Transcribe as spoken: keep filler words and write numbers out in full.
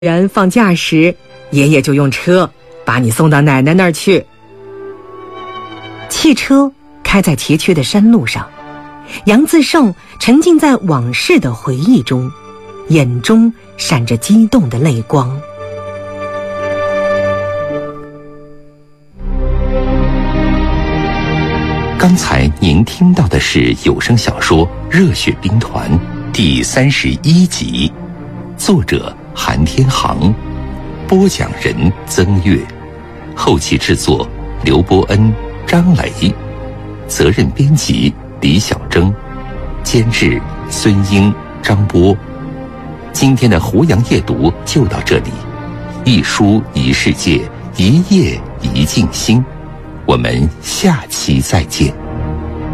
然放假时，爷爷就用车把你送到奶奶那儿去。汽车开在崎岖的山路上，杨自胜沉浸在往事的回忆中，眼中闪着激动的泪光。 刚才您听到的是有声小说《热血兵团》第三十一集，作者韩天航，播讲人曾月，后期制作刘伯恩、张磊，责任编辑李小征，监制孙英、张波。今天的湖洋夜读就到这里，一书一世界，一夜一静心。我们下期再见。